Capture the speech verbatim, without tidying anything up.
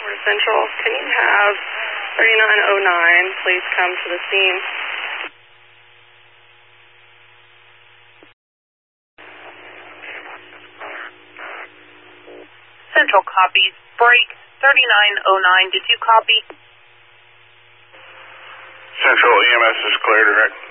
Central, can you have thirty-nine oh nine please come to the scene? Central copies. Break thirty-nine oh nine. Did you copy? Central E M S is clear, direct.